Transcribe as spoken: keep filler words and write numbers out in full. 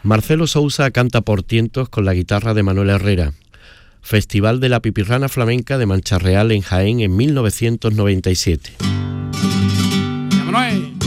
Marcelo Sousa canta por tientos con la guitarra de Manuel Herrera. Festival de la Pipirrana Flamenca de Mancha Real en Jaén en mil novecientos noventa y siete. ¡Vámonos!